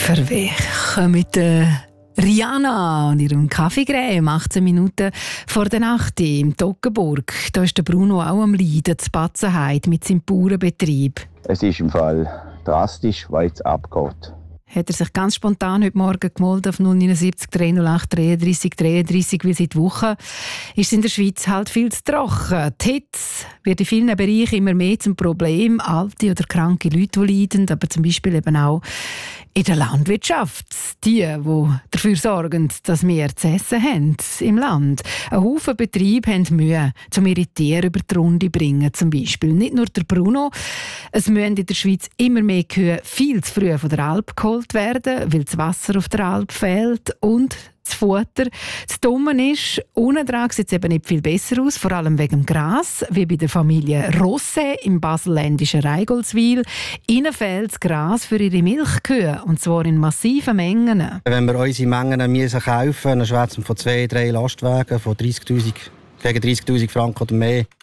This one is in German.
Verwech mit Rihanna und ihrem Kaffeecreme 18 Minuten vor der Nacht im Toggenburg. Da ist der Bruno auch am Leiden, zu Batzenheit mit seinem Bauernbetrieb. Es ist im Fall drastisch, weil es abgeht. Hat er sich ganz spontan heute Morgen gemeldet auf 079 308 33 33, weil seit Wochen ist es in der Schweiz halt viel zu trocken. Die Hitze wird in vielen Bereichen immer mehr zum Problem. Alte oder kranke Leute, die leiden, aber zum Beispiel eben auch in der Landwirtschaft. Die dafür sorgen, dass wir zu essen haben im Land. Ein Haufen Betriebe haben Mühe, um ihre Tiere über die Runde zu bringen. Zum Beispiel. Nicht nur der Bruno. Es müssen in der Schweiz immer mehr Kühe viel zu früh von der Alp geholt werden, weil das Wasser auf der Alp fehlt und das Futter. Das Dumme ist, unten dran sieht es eben nicht viel besser aus, vor allem wegen dem Gras, wie bei der Familie Rosse im baselländischen Reigoldswil. Ihnen fehlt das Gras für ihre Milchkühe, und zwar in massiven Mengen. Wenn wir unsere Mengen müssen kaufen, dann schwätzen wir von 2-3 Lastwagen von 30'000 gegen 30'000 Franken oder mehr.